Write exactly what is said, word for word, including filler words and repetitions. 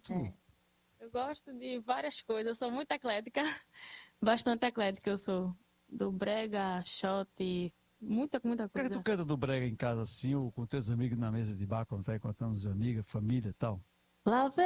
muito? É. Eu gosto de várias coisas, eu sou muito eclética, bastante eclética eu sou. Do brega, shot, muita, muita O que é que tu coisa. canta do brega em casa assim, ou com teus amigos na mesa de bar, quando tá encontrando os amigos, família e tal? Lá